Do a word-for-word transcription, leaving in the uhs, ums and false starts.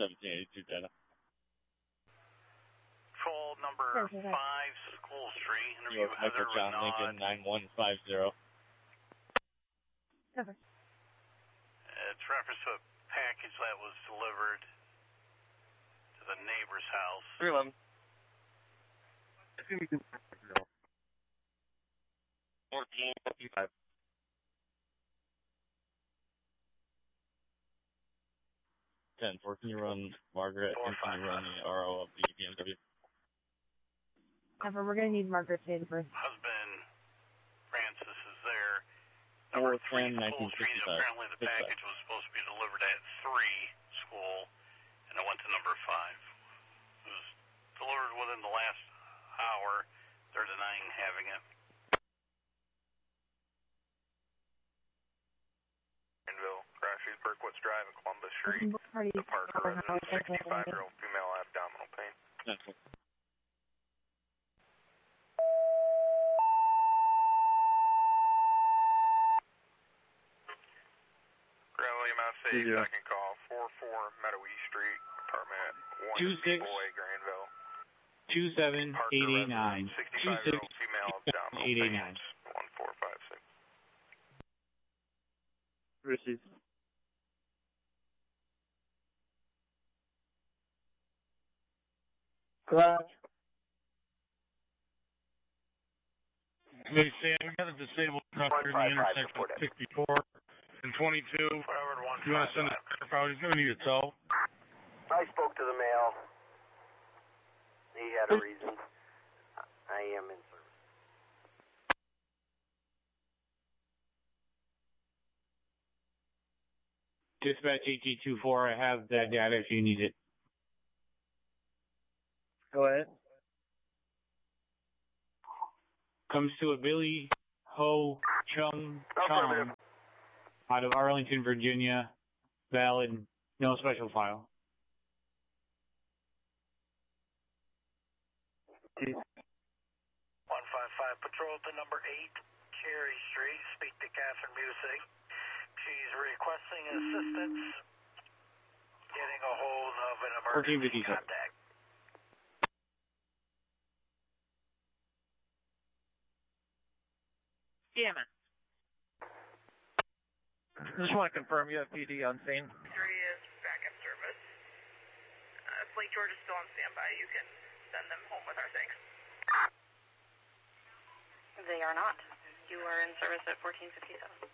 seventeen eighty-two data. Patrol number five, School Street. Interview York Heather Michael John Renaud. Lincoln nine one five zero. Cover. It's reference to a package that was delivered to the neighbor's house. three eleven. It's going to be fourteen fifty-five. ten four, can you run Margaret and can you run the R O of the B M W? Cover, we're going to need Margaret Shade first. Husband Francis is there. four Number three, ten School nineteen Street. sixty-five. Apparently the package was supposed to be delivered at three, School, and it went to number five. It was delivered within the last hour. They're denying having it. Greenville, Crashes, Berkwitz Drive, and Columbus Street. Party. Parker resident, sixty-five-year-old female abdominal pain. Grand William F. Yeah. Second call, four four Meadowy Street, apartment one Two six. Boy, Greenville. two seven Parker eight eight resident, nine. two six sixty-five-year-old female abdominal eight eight pain. nine. one four five six. Receive. Garage. They say we got a disabled truck here in the intersection of sixty-four and twenty-two. If you want to send a car out, he's going to need a tow. I spoke to the male. He had a reason. I am in service. Dispatch eight G two four, I have that data if you need it. Go ahead. Comes to a Billy Ho Chung Chong out of Arlington, Virginia. Valid, no special file. one five five Patrol to number eight, Cherry Street. Speak to Catherine Music. She's requesting assistance getting a hold of an emergency contact. Damn it. Just want to confirm you have P D on scene. three is backup service. Uh, if Lake George is still on standby, you can send them home with our thanks. They are not. You are in service at fourteen fifty-seven.